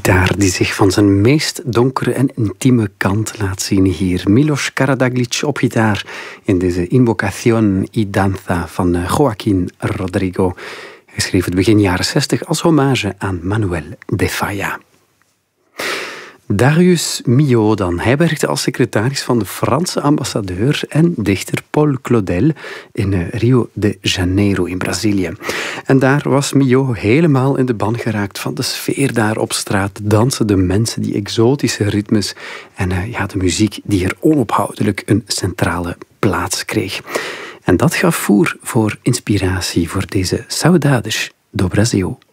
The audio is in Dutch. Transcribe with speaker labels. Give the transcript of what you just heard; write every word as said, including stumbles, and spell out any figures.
Speaker 1: gitaar die zich van zijn meest donkere en intieme kant laat zien hier. Milos Karadaglic op gitaar in deze Invocación y Danza van Joaquín Rodrigo. Geschreven begin jaren zestig als hommage aan Manuel de Falla. Darius Milhaud dan. Hij werkte als secretaris van de Franse ambassadeur en dichter Paul Claudel in Rio de Janeiro in Brazilië. En daar was Milhaud helemaal in de ban geraakt van de sfeer daar op straat. Dansen, de mensen, die exotische ritmes en uh, ja, de muziek die er onophoudelijk een centrale plaats kreeg. En dat gaf voer voor inspiratie voor deze Saudades do Brasil.